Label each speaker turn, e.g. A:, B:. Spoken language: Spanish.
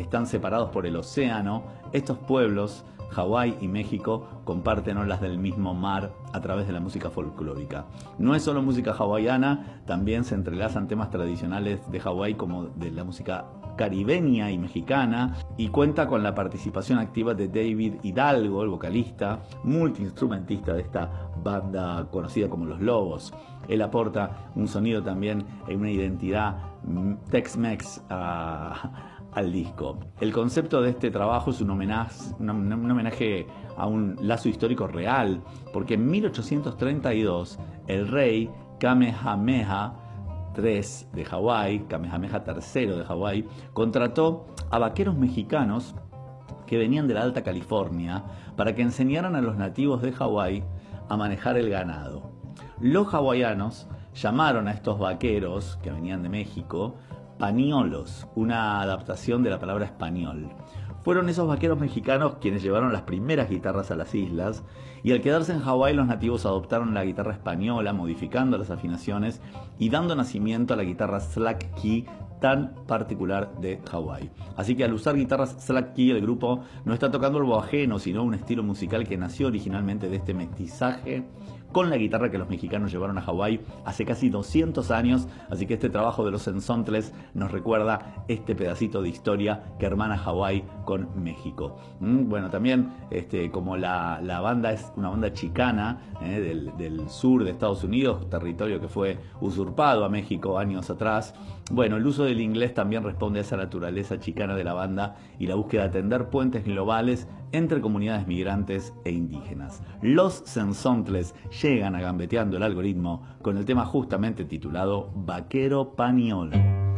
A: están separados por el océano, estos pueblos, Hawái y México, comparten olas del mismo mar a través de la música folclórica. No es solo música hawaiana, también se entrelazan temas tradicionales de Hawái como de la música caribeña y mexicana, y cuenta con la participación activa de David Hidalgo, el vocalista, multiinstrumentista de esta banda conocida como Los Lobos. Él aporta un sonido también y una identidad Tex-Mex al disco. El concepto de este trabajo es un homenaje a un lazo histórico real, porque en 1832 el rey Kamehameha III de Hawái, Kamehameha III de Hawái, contrató a vaqueros mexicanos que venían de la Alta California para que enseñaran a los nativos de Hawái a manejar el ganado. Los hawaianos llamaron a estos vaqueros que venían de México pañolos, una adaptación de la palabra español. Fueron esos vaqueros mexicanos quienes llevaron las primeras guitarras a las islas, y al quedarse en Hawái los nativos adoptaron la guitarra española, modificando las afinaciones y dando nacimiento a la guitarra slack key tan particular de Hawái. Así que al usar guitarras slack key, el grupo no está tocando algo ajeno, sino un estilo musical que nació originalmente de este mestizaje con la guitarra que los mexicanos llevaron a Hawái hace casi 200 años, así que este trabajo de los Sensontles nos recuerda este pedacito de historia que hermana Hawái con México. Bueno, también como la banda es una banda chicana del sur de Estados Unidos, territorio que fue usurpado a México años atrás, bueno, el uso del inglés también responde a esa naturaleza chicana de la banda y la búsqueda de tender puentes globales entre comunidades migrantes e indígenas. Los Sensontles llegan a Gambeteando el Algoritmo con el tema justamente titulado Vaquero Pañol.